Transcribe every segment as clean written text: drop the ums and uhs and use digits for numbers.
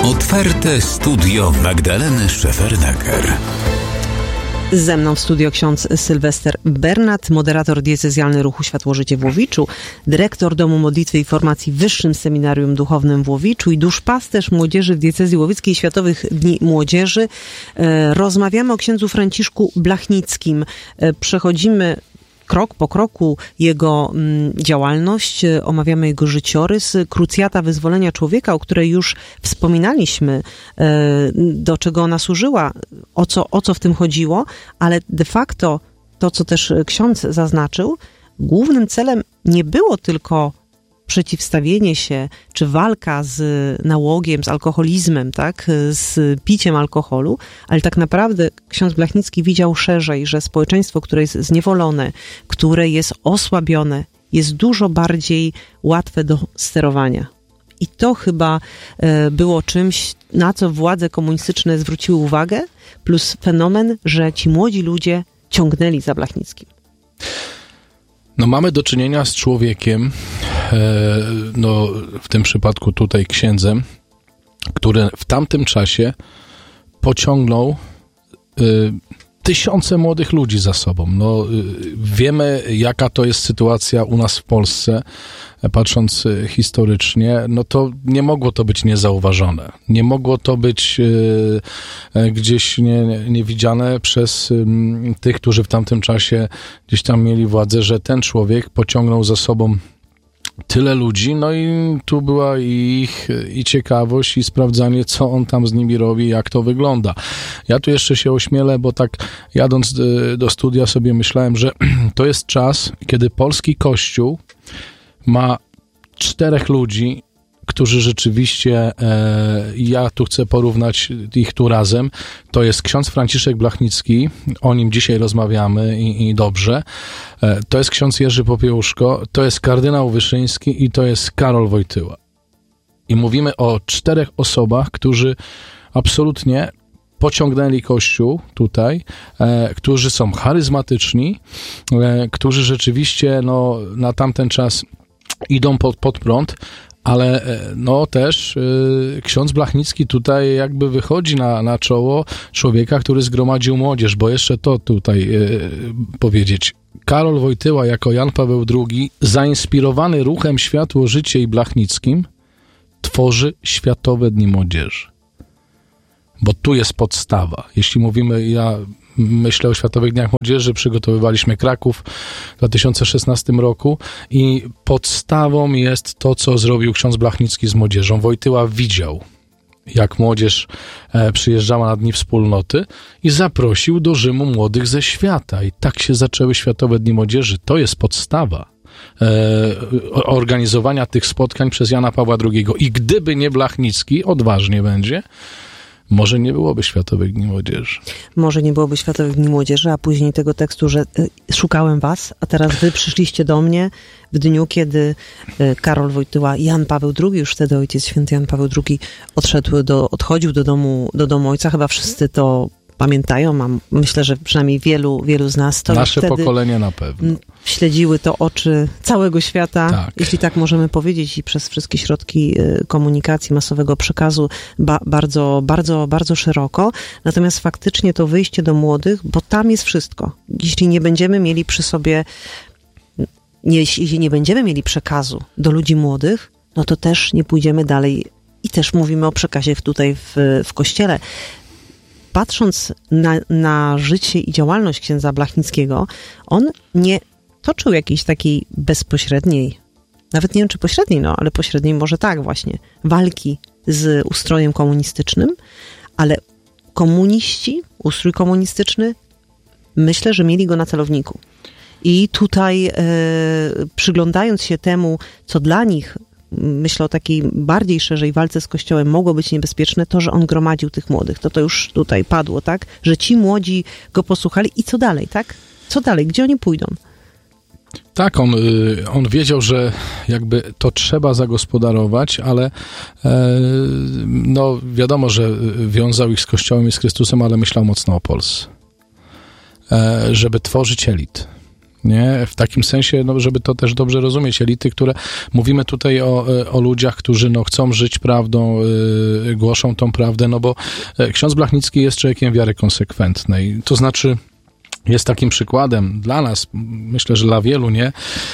Otwarte studio Magdaleny Szefernaker. Ze mną w studio ksiądz Sylwester Bernat, moderator diecezjalny Ruchu Światło-Życie w Łowiczu, dyrektor Domu Modlitwy i Formacji w Wyższym Seminarium Duchownym w Łowiczu i duszpasterz młodzieży w diecezji łowickiej Światowych Dni Młodzieży. Rozmawiamy o księdzu Franciszku Blachnickim. Przechodzimy krok po kroku jego działalność, omawiamy jego życiorys, krucjata wyzwolenia człowieka, o której już wspominaliśmy, do czego ona służyła, o co w tym chodziło, ale de facto to, co też ksiądz zaznaczył, głównym celem nie było tylko przeciwstawienie się, czy walka z nałogiem, z alkoholizmem, tak, z piciem alkoholu, ale tak naprawdę ksiądz Blachnicki widział szerzej, że społeczeństwo, które jest zniewolone, które jest osłabione, jest dużo bardziej łatwe do sterowania. I to chyba było czymś, na co władze komunistyczne zwróciły uwagę, plus fenomen, że ci młodzi ludzie ciągnęli za Blachnickim. No mamy do czynienia z człowiekiem, no w tym przypadku tutaj księdzem, który w tamtym czasie pociągnął tysiące młodych ludzi za sobą. No, wiemy, jaka to jest sytuacja u nas w Polsce, patrząc historycznie, no to nie mogło to być niezauważone. Nie mogło to być gdzieś niewidziane przez tych, którzy w tamtym czasie gdzieś tam mieli władzę, że ten człowiek pociągnął za sobą tyle ludzi, no i tu była ich i ciekawość, i sprawdzanie, co on tam z nimi robi, jak to wygląda. Ja tu jeszcze się ośmielę, bo tak jadąc do studia sobie myślałem, że to jest czas, kiedy polski Kościół ma 4 ludzi, którzy rzeczywiście, ja tu chcę porównać ich tu razem, to jest ksiądz Franciszek Blachnicki, o nim dzisiaj rozmawiamy i dobrze, to jest ksiądz Jerzy Popiełuszko, to jest kardynał Wyszyński i to jest Karol Wojtyła. I mówimy o 4 osobach, którzy absolutnie pociągnęli Kościół tutaj, którzy są charyzmatyczni, którzy rzeczywiście no, na tamten czas idą pod prąd, ale no też ksiądz Blachnicki tutaj jakby wychodzi na czoło człowieka, który zgromadził młodzież, bo jeszcze to tutaj powiedzieć. Karol Wojtyła jako Jan Paweł II, zainspirowany ruchem Światło-Życie i Blachnickim, tworzy Światowe Dni Młodzieży. Bo tu jest podstawa. Jeśli mówimy, ja myślę o Światowych Dniach Młodzieży, przygotowywaliśmy Kraków w 2016 roku i podstawą jest to, co zrobił ksiądz Blachnicki z młodzieżą. Wojtyła widział, jak młodzież przyjeżdżała na Dni Wspólnoty i zaprosił do Rzymu młodych ze świata. I tak się zaczęły Światowe Dni Młodzieży. To jest podstawa organizowania tych spotkań przez Jana Pawła II. I gdyby nie Blachnicki, odważnie będzie, może nie byłoby Światowych Dni Młodzieży. Może nie byłoby Światowych Dni Młodzieży, a później tego tekstu, że szukałem was, a teraz wy przyszliście do mnie w dniu, kiedy Karol Wojtyła, Jan Paweł II, już wtedy Ojciec Święty Jan Paweł II odchodził do domu Ojca. Chyba wszyscy to pamiętają, a myślę, że przynajmniej wielu z nas to nasze pokolenie na pewno. Śledziły to oczy całego świata, tak, jeśli tak możemy powiedzieć, i przez wszystkie środki komunikacji, masowego przekazu bardzo szeroko. Natomiast faktycznie to wyjście do młodych, bo tam jest wszystko. Jeśli nie będziemy mieli przy sobie, jeśli nie będziemy mieli przekazu do ludzi młodych, no to też nie pójdziemy dalej. I też mówimy o przekazie tutaj w Kościele. Patrząc na życie i działalność księdza Blachnickiego, on nie toczył jakiejś takiej bezpośredniej, nawet nie wiem czy pośredniej, no ale pośredniej może tak właśnie, walki z ustrojem komunistycznym, ale komuniści, ustrój komunistyczny, myślę, że mieli go na celowniku. I tutaj przyglądając się temu, co dla nich, myślę o takiej bardziej szerzej walce z Kościołem, mogło być niebezpieczne, to, że on gromadził tych młodych. To już tutaj padło, tak? Że ci młodzi go posłuchali i co dalej, tak? Co dalej? Gdzie oni pójdą? Tak, on wiedział, że jakby to trzeba zagospodarować, ale no wiadomo, że wiązał ich z Kościołem i z Chrystusem, ale myślał mocno o Polsce. Żeby tworzyć elit. Nie? W takim sensie, no, żeby to też dobrze rozumieć, elity, które mówimy tutaj o ludziach, którzy chcą żyć prawdą, głoszą tą prawdę, no bo ksiądz Blachnicki jest człowiekiem wiary konsekwentnej. To znaczy jest takim przykładem dla nas, myślę, że dla wielu, nie?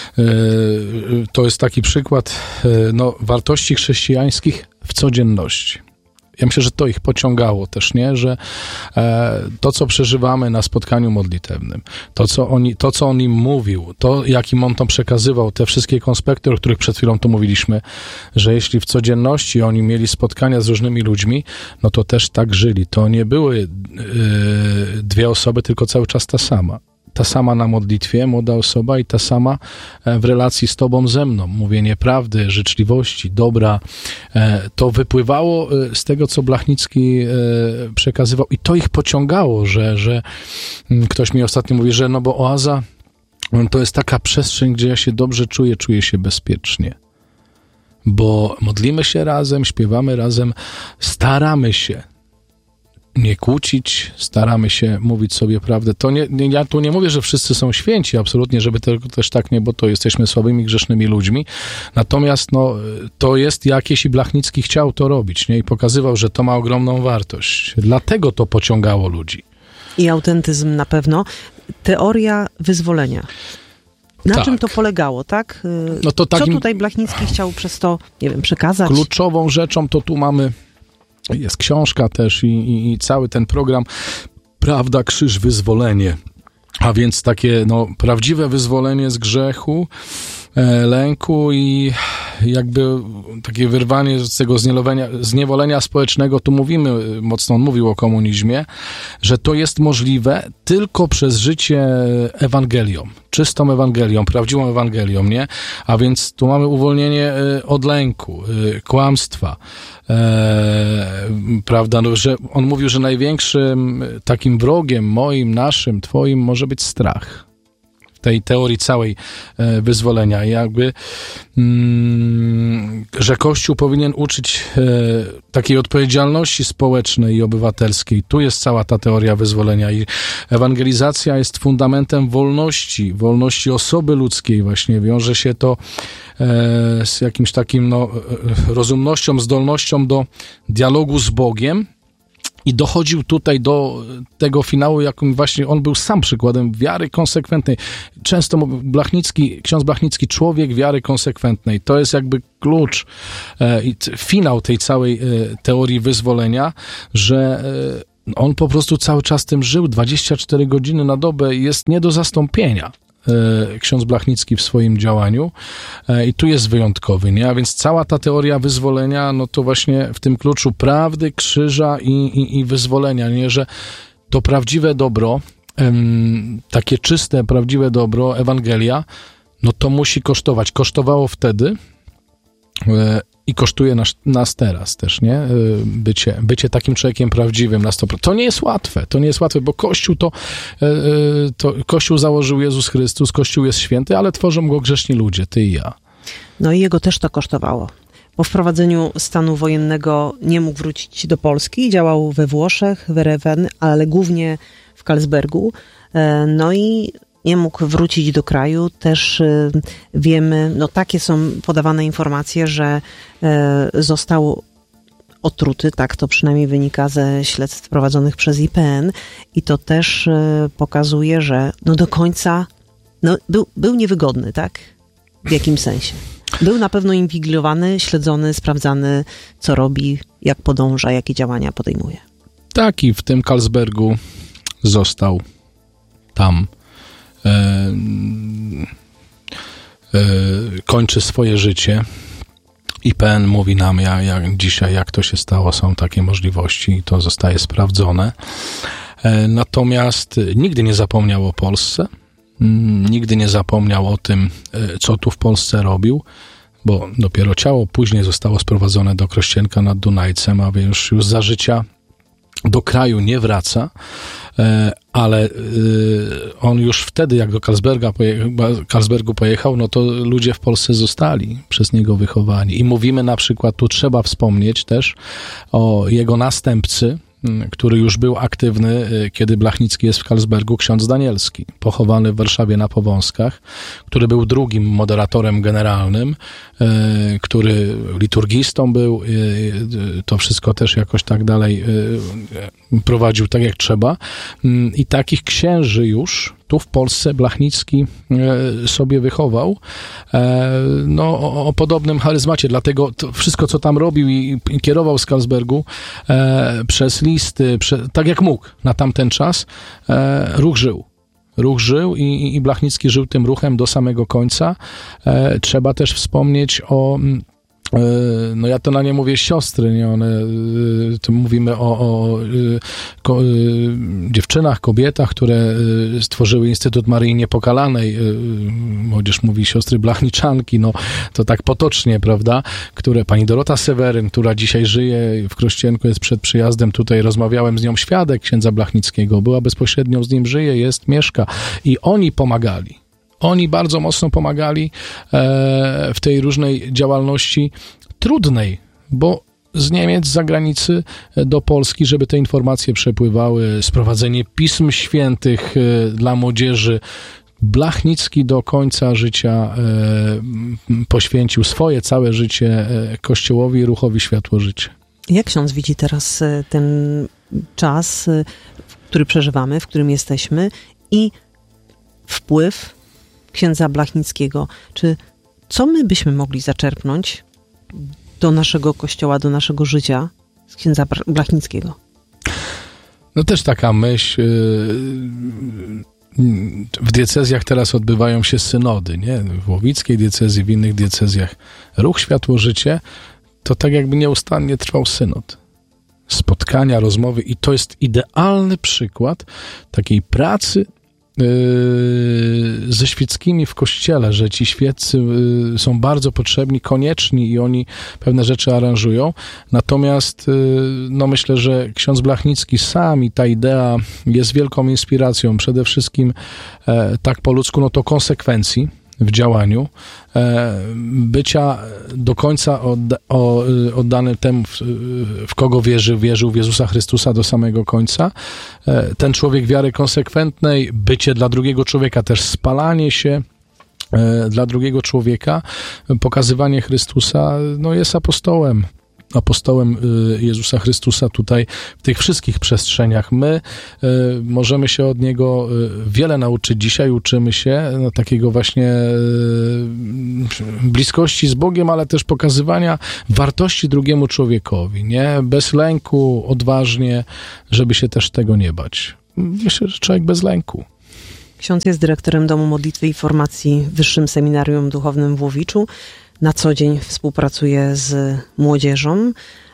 To jest taki przykład wartości chrześcijańskich w codzienności. Ja myślę, że to ich pociągało też, nie? Że to, co przeżywamy na spotkaniu modlitewnym, to, co on im mówił, to, jakim on to przekazywał, te wszystkie konspekty, o których przed chwilą tu mówiliśmy, że jeśli w codzienności oni mieli spotkania z różnymi ludźmi, no to też tak żyli. To nie były dwie osoby, tylko cały czas ta sama. Ta sama na modlitwie, młoda osoba, i ta sama w relacji z tobą, ze mną. Mówienie prawdy, życzliwości, dobra. To wypływało z tego, co Blachnicki przekazywał, i to ich pociągało, że ktoś mi ostatnio mówi, że bo oaza to jest taka przestrzeń, gdzie ja się dobrze czuję się bezpiecznie. Bo modlimy się razem, śpiewamy razem, staramy się nie kłócić, staramy się mówić sobie prawdę. Ja tu nie mówię, że wszyscy są święci, absolutnie, żeby też tak nie, bo to jesteśmy słabymi, grzesznymi ludźmi. Natomiast to jest jakieś, i Blachnicki chciał to robić, nie? I pokazywał, że to ma ogromną wartość. Dlatego to pociągało ludzi. I autentyzm na pewno. Teoria wyzwolenia. Na czym to polegało, tak? Co tutaj Blachnicki chciał przez to, przekazać? Kluczową rzeczą to tu mamy, jest książka też i cały ten program Prawda, Krzyż, Wyzwolenie. A więc takie prawdziwe wyzwolenie z grzechu, lęku i jakby takie wyrwanie z tego zniewolenia społecznego. Tu mówimy, mocno on mówił o komunizmie, że to jest możliwe tylko przez życie Ewangelią, czystą Ewangelią, prawdziwą Ewangelią, nie? A więc tu mamy uwolnienie od lęku, kłamstwa, prawda, że on mówił, że największym takim wrogiem moim, naszym, twoim może być strach. Tej teorii całej wyzwolenia. Jakby, że Kościół powinien uczyć takiej odpowiedzialności społecznej i obywatelskiej. Tu jest cała ta teoria wyzwolenia i ewangelizacja jest fundamentem wolności osoby ludzkiej właśnie. Wiąże się to z jakimś takim rozumnością, zdolnością do dialogu z Bogiem. I dochodził tutaj do tego finału, jakim właśnie on był sam przykładem wiary konsekwentnej. Często mówił ksiądz Blachnicki, człowiek wiary konsekwentnej. To jest jakby klucz i finał tej całej teorii wyzwolenia, że on po prostu cały czas tym żył, 24 godziny na dobę, jest nie do zastąpienia. Ksiądz Blachnicki w swoim działaniu i tu jest wyjątkowy, nie? A więc cała ta teoria wyzwolenia, to właśnie w tym kluczu prawdy, krzyża i wyzwolenia, nie? Że to prawdziwe dobro, takie czyste, prawdziwe dobro, Ewangelia, to musi kosztować. Kosztowało wtedy i kosztuje nas teraz też, nie? Bycie takim człowiekiem prawdziwym na 100%. To nie jest łatwe, bo Kościół to Kościół założył Jezus Chrystus, Kościół jest święty, ale tworzą go grzeszni ludzie, ty i ja. I jego też to kosztowało. Po wprowadzeniu stanu wojennego nie mógł wrócić do Polski, działał we Włoszech, w Erewen, ale głównie w Karlsbergu. I nie mógł wrócić do kraju. Też wiemy, takie są podawane informacje, że został otruty, tak to przynajmniej wynika ze śledztw prowadzonych przez IPN, i to też pokazuje, że do końca był niewygodny, tak? W jakim sensie? Był na pewno inwigilowany, śledzony, sprawdzany, co robi, jak podąża, jakie działania podejmuje. Tak, i w tym Karlsbergu został tam. Kończy swoje życie. IPN mówi nam dzisiaj, jak to się stało, są takie możliwości i to zostaje sprawdzone. Natomiast nigdy nie zapomniał o Polsce, nigdy nie zapomniał o tym, co tu w Polsce robił, bo dopiero ciało później zostało sprowadzone do Krościenka nad Dunajcem, a już za życia do kraju nie wraca, ale on już wtedy, jak do Karlsbergu pojechał, to ludzie w Polsce zostali przez niego wychowani. I mówimy na przykład, tu trzeba wspomnieć też o jego następcy, który już był aktywny, kiedy Blachnicki jest w Karlsbergu, ksiądz Danielski, pochowany w Warszawie na Powązkach, który był drugim moderatorem generalnym, który liturgistą był, to wszystko też jakoś tak dalej prowadził tak jak trzeba. I takich księży już tu w Polsce Blachnicki sobie wychował, no, o podobnym charyzmacie, dlatego to wszystko, co tam robił i kierował z Karlsbergu przez listy, tak jak mógł na tamten czas, ruch żył i Blachnicki żył tym ruchem do samego końca. Trzeba też wspomnieć o, no ja to na nie mówię siostry, nie one, to mówimy o dziewczynach, kobietach, które stworzyły Instytut Maryi Niepokalanej. Młodzież mówi siostry Blachniczanki, no to tak potocznie, prawda? Pani Dorota Seweryn, która dzisiaj żyje w Krościenku, jest przed przyjazdem tutaj, rozmawiałem z nią, świadek księdza Blachnickiego, była bezpośrednio z nim, żyje, mieszka i oni pomagali. Oni bardzo mocno pomagali w tej różnej działalności trudnej, bo z Niemiec, z zagranicy do Polski, żeby te informacje przepływały, sprowadzenie pism świętych dla młodzieży. Blachnicki do końca życia poświęcił swoje całe życie Kościołowi i ruchowi Światło Życie. Jak ksiądz widzi teraz ten czas, który przeżywamy, w którym jesteśmy i wpływ księdza Blachnickiego? Co my byśmy mogli zaczerpnąć do naszego Kościoła, do naszego życia z księdza Blachnickiego? No też taka myśl. W diecezjach teraz odbywają się synody, nie? W łowickiej diecezji, w innych diecezjach. Ruch Światło Życie to tak jakby nieustannie trwał synod. Spotkania, rozmowy i to jest idealny przykład takiej pracy ze świeckimi w Kościele, że ci świeccy są bardzo potrzebni, konieczni i oni pewne rzeczy aranżują. Natomiast no myślę, że ksiądz Blachnicki sam i ta idea jest wielką inspiracją. Przede wszystkim tak po ludzku, no to konsekwencji w działaniu, bycia do końca oddany temu, w kogo wierzył w Jezusa Chrystusa do samego końca. Ten człowiek wiary konsekwentnej, bycie dla drugiego człowieka, też spalanie się dla drugiego człowieka, pokazywanie Chrystusa, no jest apostołem Jezusa Chrystusa tutaj w tych wszystkich przestrzeniach. My możemy się od Niego wiele nauczyć. Dzisiaj uczymy się takiego właśnie bliskości z Bogiem, ale też pokazywania wartości drugiemu człowiekowi, nie? Bez lęku, odważnie, żeby się też tego nie bać. Myślę, że człowiek bez lęku. Ksiądz jest dyrektorem Domu Modlitwy i Formacji w Wyższym Seminarium Duchownym w Łowiczu. Na co dzień współpracuje z młodzieżą.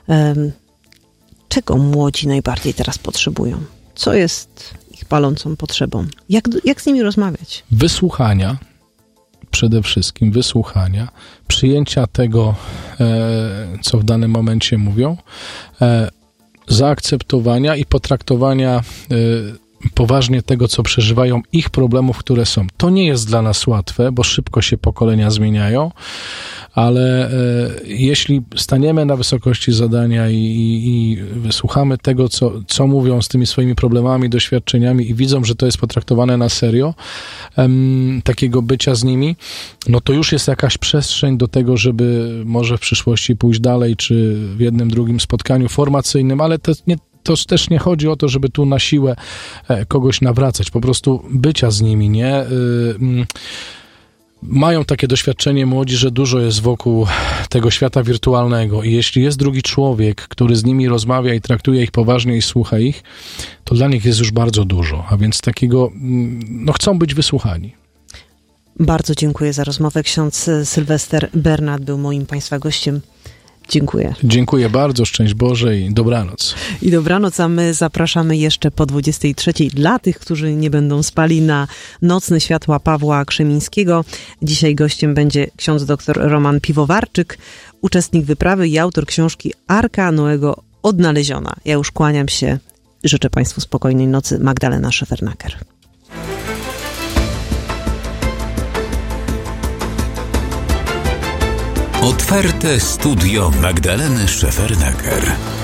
Czego młodzi najbardziej teraz potrzebują? Co jest ich palącą potrzebą? Jak z nimi rozmawiać? Wysłuchania, przede wszystkim wysłuchania, przyjęcia tego, co w danym momencie mówią, zaakceptowania i potraktowania poważnie tego, co przeżywają, ich problemów, które są. To nie jest dla nas łatwe, bo szybko się pokolenia zmieniają, ale jeśli staniemy na wysokości zadania i wysłuchamy tego, co mówią z tymi swoimi problemami, doświadczeniami i widzą, że to jest potraktowane na serio, takiego bycia z nimi, no to już jest jakaś przestrzeń do tego, żeby może w przyszłości pójść dalej, czy w jednym, drugim spotkaniu formacyjnym, ale to też nie chodzi o to, żeby tu na siłę kogoś nawracać, po prostu bycia z nimi, nie? Mają takie doświadczenie młodzi, że dużo jest wokół tego świata wirtualnego i jeśli jest drugi człowiek, który z nimi rozmawia i traktuje ich poważnie i słucha ich, to dla nich jest już bardzo dużo, a więc takiego, no chcą być wysłuchani. Bardzo dziękuję za rozmowę. Ksiądz Sylwester Bernat był moim Państwa gościem. Dziękuję. Dziękuję bardzo, szczęść Boże i dobranoc. I dobranoc, a my zapraszamy jeszcze po 23 dla tych, którzy nie będą spali na Nocne Światła Pawła Krzemińskiego. Dzisiaj gościem będzie ksiądz dr Roman Piwowarczyk, uczestnik wyprawy i autor książki Arka Noego Odnaleziona. Ja już kłaniam się. Życzę Państwu spokojnej nocy. Magdalena Szefernaker. Otwarte studio Magdaleny Szefernaker.